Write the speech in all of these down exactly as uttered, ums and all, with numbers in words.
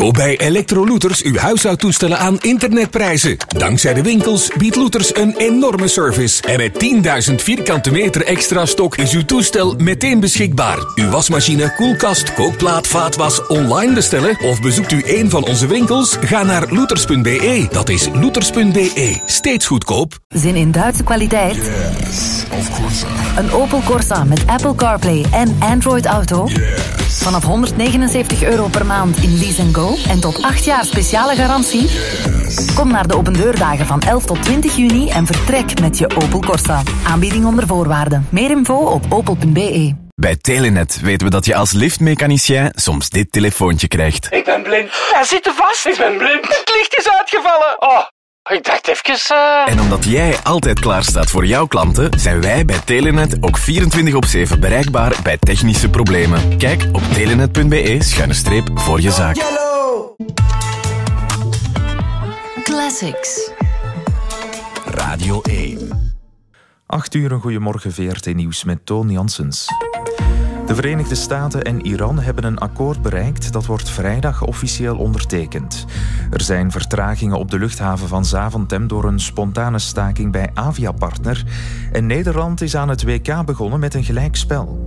Koop bij Electrolooters uw huishoudtoestellen aan internetprijzen. Dankzij de winkels biedt Looters een enorme service. En met tienduizend vierkante meter extra stok is uw toestel meteen beschikbaar. Uw wasmachine, koelkast, kookplaat, vaatwas online bestellen of bezoekt u een van onze winkels? Ga naar looters punt b e. Dat is looters punt b e. Steeds goedkoop. Zin in Duitse kwaliteit? Yes, of course. Een Opel Corsa met Apple CarPlay en Android Auto? Yes. Vanaf honderdnegenenzeventig euro per maand in Lease and Go en tot acht jaar speciale garantie? Yes. Kom naar de opendeurdagen van elf tot twintig juni en vertrek met je Opel Corsa. Aanbieding onder voorwaarden. Meer info op opel punt b e. Bij Telenet weten we dat je als liftmechanicien soms dit telefoontje krijgt. Ik ben blind. Hij zit er vast. Ik ben blind. Het licht is uitgevallen. Oh, ik dacht even... Uh... En omdat jij altijd klaar staat voor jouw klanten, zijn wij bij Telenet ook vierentwintig op zeven bereikbaar bij technische problemen. Kijk op telenet punt b e schuine streep voor je zaak. Classics. Radio één. Acht uur, een goeiemorgen, V R T Nieuws met Toon Janssens. De Verenigde Staten en Iran hebben een akkoord bereikt. Dat wordt vrijdag officieel ondertekend. Er zijn vertragingen op de luchthaven van Zaventem door een spontane staking bij Aviapartner. En Nederland is aan het W K begonnen met een gelijkspel.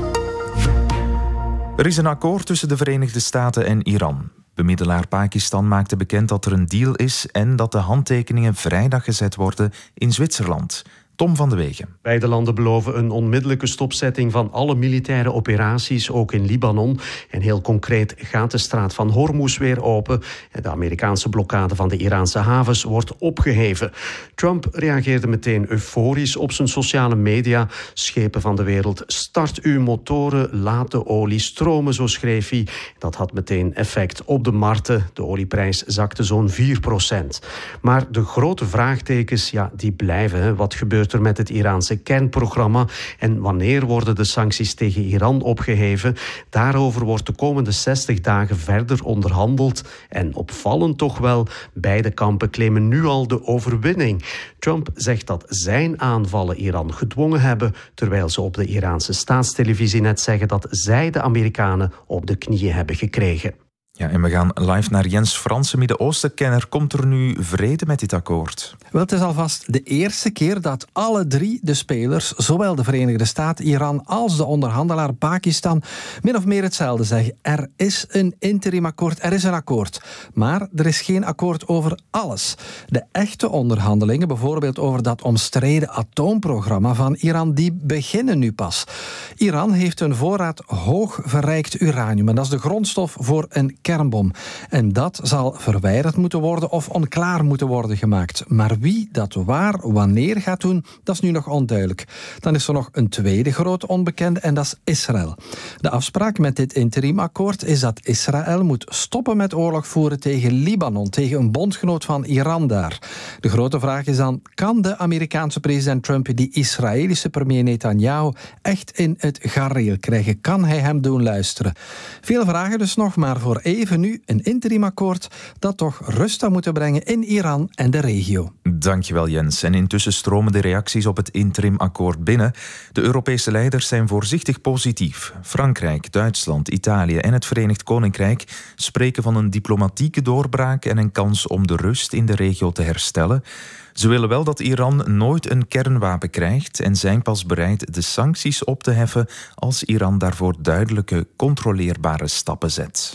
Er is een akkoord tussen de Verenigde Staten en Iran. Bemiddelaar Pakistan maakte bekend dat er een deal is en dat de handtekeningen vrijdag gezet worden in Zwitserland. Tom van de Wegen. Beide landen beloven een onmiddellijke stopzetting van alle militaire operaties, ook in Libanon. En heel concreet gaat de straat van Hormuz weer open. En de Amerikaanse blokkade van de Iraanse havens wordt opgeheven. Trump reageerde meteen euforisch op zijn sociale media. Schepen van de wereld, start uw motoren, laat de olie stromen, zo schreef hij. Dat had meteen effect op de markten. De olieprijs zakte zo'n vier procent. Maar de grote vraagtekens, ja, die blijven. Hè. Wat gebeurt er met het Iraanse kernprogramma en wanneer worden de sancties tegen Iran opgeheven? Daarover wordt de komende zestig dagen verder onderhandeld. En opvallend toch wel, beide kampen claimen nu al de overwinning. Trump zegt dat zijn aanvallen Iran gedwongen hebben, terwijl ze op de Iraanse staatstelevisie net zeggen dat zij de Amerikanen op de knieën hebben gekregen. Ja, en we gaan live naar Jens Fransen, Midden-Oosten-kenner. Komt er nu vrede met dit akkoord? Wel, het is alvast de eerste keer dat alle drie de spelers, zowel de Verenigde Staten, Iran als de onderhandelaar Pakistan, min of meer hetzelfde zeggen. Er is een interimakkoord, er is een akkoord. Maar er is geen akkoord over alles. De echte onderhandelingen, bijvoorbeeld over dat omstreden atoomprogramma van Iran, die beginnen nu pas. Iran heeft een voorraad hoog verrijkt uranium en dat is de grondstof voor een kernbom. En dat zal verwijderd moeten worden of onklaar moeten worden gemaakt. Maar wie dat waar, wanneer gaat doen, dat is nu nog onduidelijk. Dan is er nog een tweede groot onbekende en dat is Israël. De afspraak met dit interimakkoord is dat Israël moet stoppen met oorlog voeren tegen Libanon, tegen een bondgenoot van Iran daar. De grote vraag is dan, kan de Amerikaanse president Trump die Israëlische premier Netanyahu echt in het gareel krijgen? Kan hij hem doen luisteren? Veel vragen dus nog, maar voor even nu een interimakkoord dat toch rust zou moeten brengen in Iran en de regio. Dankjewel Jens. En intussen stromen de reacties op het interimakkoord binnen. De Europese leiders zijn voorzichtig positief. Frankrijk, Duitsland, Italië en het Verenigd Koninkrijk spreken van een diplomatieke doorbraak en een kans om de rust in de regio te herstellen. Ze willen wel dat Iran nooit een kernwapen krijgt en zijn pas bereid de sancties op te heffen als Iran daarvoor duidelijke, controleerbare stappen zet.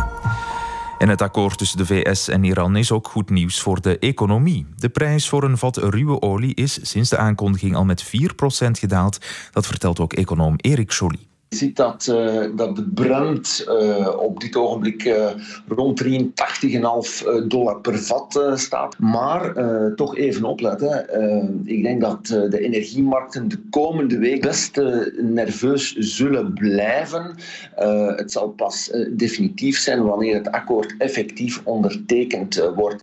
En het akkoord tussen de V S en Iran is ook goed nieuws voor de economie. De prijs voor een vat ruwe olie is sinds de aankondiging al met vier procent gedaald. Dat vertelt ook econoom Erik Joly. Je ziet dat, uh, dat de Brent uh, op dit ogenblik uh, rond drieëntachtig komma vijf dollar per vat uh, staat. Maar uh, toch even opletten. Uh, ik denk dat uh, de energiemarkten de komende week best uh, nerveus zullen blijven. Uh, het zal pas uh, definitief zijn wanneer het akkoord effectief ondertekend uh, wordt.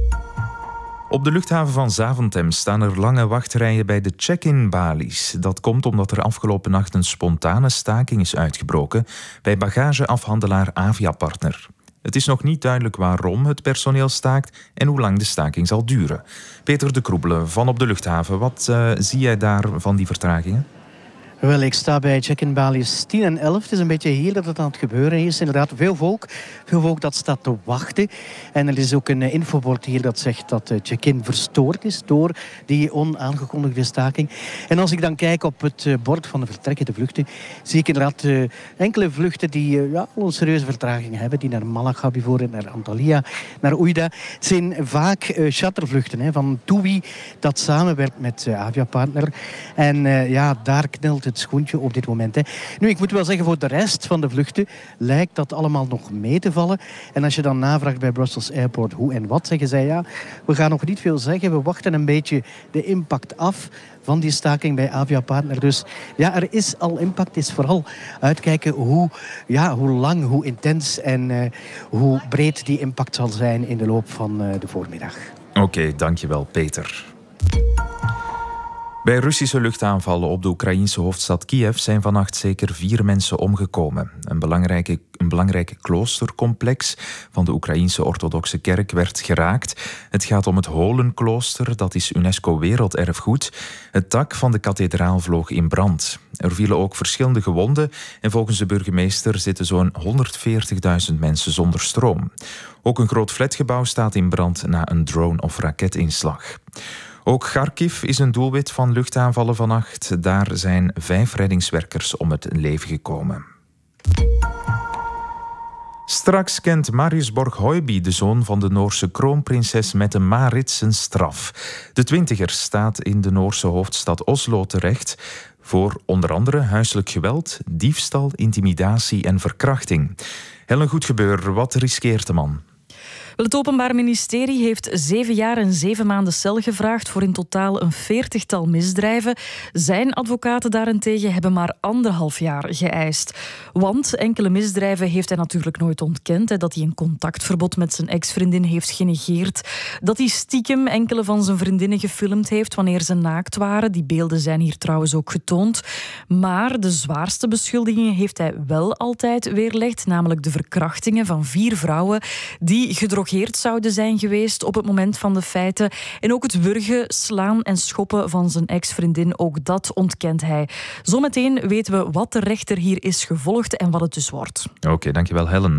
Op de luchthaven van Zaventem staan er lange wachtrijen bij de check-in-balies. Dat komt omdat er afgelopen nacht een spontane staking is uitgebroken bij bagageafhandelaar Aviapartner. Het is nog niet duidelijk waarom het personeel staakt en hoe lang de staking zal duren. Peter de Kroebele van op de luchthaven, wat uh, zie jij daar van die vertragingen? Wel, ik sta bij check-in balies tien en elf. Het is een beetje hier dat het aan het gebeuren is. Inderdaad, veel volk. Veel volk dat staat te wachten. En er is ook een infobord hier dat zegt dat check-in verstoord is door die onaangekondigde staking. En als ik dan kijk op het bord van de vertrekkende vluchten, zie ik inderdaad uh, enkele vluchten die uh, ja, een serieuze vertraging hebben. Die naar Malaga bijvoorbeeld, naar Antalya, naar Oujda. Het zijn vaak uh, chartervluchten hè, van TUI dat samenwerkt met uh, Aviapartner. En uh, ja, daar knelt het schoentje op dit moment. Hè. Nu, ik moet wel zeggen, voor de rest van de vluchten lijkt dat allemaal nog mee te vallen. En als je dan navraagt bij Brussels Airport hoe en wat, zeggen zij ja, we gaan nog niet veel zeggen. We wachten een beetje de impact af van die staking bij Aviapartner. Dus ja, er is al impact. Het is vooral uitkijken hoe, ja, hoe lang, hoe intens en uh, hoe breed die impact zal zijn in de loop van uh, de voormiddag. Oké, okay, dankjewel Peter. Bij Russische luchtaanvallen op de Oekraïense hoofdstad Kiev zijn vannacht zeker vier mensen omgekomen. Een belangrijke, een belangrijk kloostercomplex van de Oekraïense orthodoxe kerk werd geraakt. Het gaat om het Holenklooster, dat is UNESCO werelderfgoed. Het dak van de kathedraal vloog in brand. Er vielen ook verschillende gewonden en volgens de burgemeester zitten zo'n honderdveertigduizend mensen zonder stroom. Ook een groot flatgebouw staat in brand na een drone- of raketinslag. Ook Kharkiv is een doelwit van luchtaanvallen vannacht. Daar zijn vijf reddingswerkers om het leven gekomen. Straks kent Marius Borg-Høiby, de zoon van de Noorse kroonprinses Mette-Marit, zijn straf. De twintiger staat in de Noorse hoofdstad Oslo terecht voor onder andere huiselijk geweld, diefstal, intimidatie en verkrachting. Helen Goedgebeur, wat riskeert de man? Het Openbaar Ministerie heeft zeven jaar en zeven maanden cel gevraagd voor in totaal een veertigtal misdrijven. Zijn advocaten daarentegen hebben maar anderhalf jaar geëist. Want enkele misdrijven heeft hij natuurlijk nooit ontkend. Hè, dat hij een contactverbod met zijn ex-vriendin heeft genegeerd. Dat hij stiekem enkele van zijn vriendinnen gefilmd heeft wanneer ze naakt waren. Die beelden zijn hier trouwens ook getoond. Maar de zwaarste beschuldigingen heeft hij wel altijd weerlegd. Namelijk de verkrachtingen van vier vrouwen die gedrogeerd zouden zijn geweest op het moment van de feiten. En ook het wurgen, slaan en schoppen van zijn ex-vriendin, ook dat ontkent hij. Zometeen weten we wat de rechter hier is gevolgd en wat het dus wordt. Oké, okay, dankjewel Helen.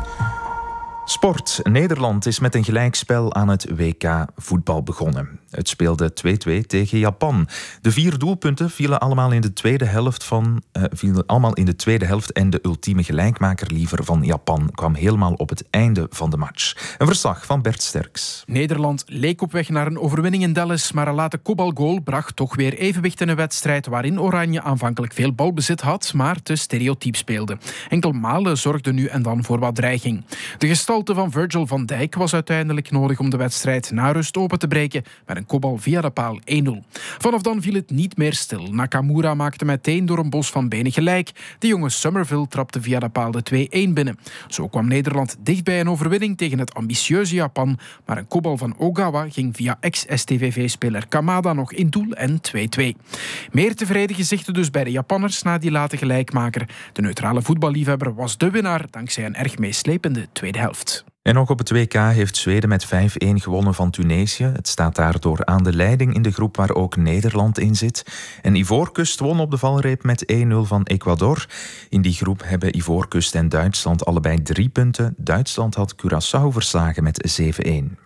Sport. Nederland is met een gelijkspel aan het W K voetbal begonnen. Het speelde twee-twee tegen Japan. De vier doelpunten vielen allemaal in de tweede helft van uh, vielen allemaal in de tweede helft en de ultieme gelijkmaker liever van Japan kwam helemaal op het einde van de match. Een verslag van Bert Sterks. Nederland leek op weg naar een overwinning in Dallas, maar een late kopbalgoal bracht toch weer evenwicht in een wedstrijd waarin Oranje aanvankelijk veel balbezit had, maar te stereotyp speelde. Enkel Malen zorgde nu en dan voor wat dreiging. De gestalte van Virgil van Dijk was uiteindelijk nodig om de wedstrijd na rust open te breken met een kopbal via de paal één nul. Vanaf dan viel het niet meer stil. Nakamura maakte meteen door een bos van benen gelijk. De jonge Somerville trapte via de paal de twee-één binnen. Zo kwam Nederland dicht bij een overwinning tegen het ambitieuze Japan, maar een kopbal van Ogawa ging via ex-S T V V-speler Kamada nog in doel en twee-twee. Meer tevreden gezichten dus bij de Japanners na die late gelijkmaker. De neutrale voetballiefhebber was de winnaar dankzij een erg meeslepende tweede helft. En ook op het W K heeft Zweden met vijf-één gewonnen van Tunesië. Het staat daardoor aan de leiding in de groep waar ook Nederland in zit. En Ivoorkust won op de valreep met één nul van Ecuador. In die groep hebben Ivoorkust en Duitsland allebei drie punten. Duitsland had Curaçao verslagen met zeven-één.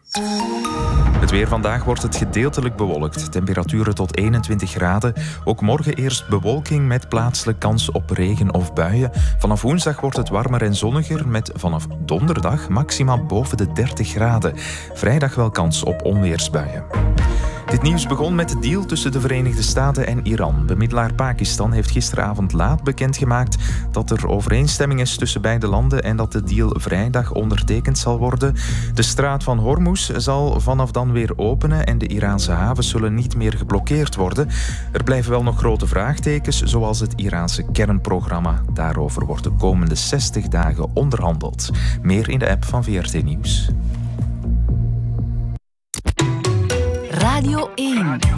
Het weer vandaag wordt het gedeeltelijk bewolkt. Temperaturen tot eenentwintig graden. Ook morgen eerst bewolking met plaatselijk kans op regen of buien. Vanaf woensdag wordt het warmer en zonniger met vanaf donderdag maximaal boven de dertig graden. Vrijdag wel kans op onweersbuien. Dit nieuws begon met de deal tussen de Verenigde Staten en Iran. Bemiddelaar Pakistan heeft gisteravond laat bekendgemaakt dat er overeenstemming is tussen beide landen en dat de deal vrijdag ondertekend zal worden. De straat van Hormuz zal vanaf dan weer openen en de Iraanse havens zullen niet meer geblokkeerd worden. Er blijven wel nog grote vraagtekens, zoals het Iraanse kernprogramma. Daarover wordt de komende zestig dagen onderhandeld. Meer in de app van V R T Nieuws. Radio één.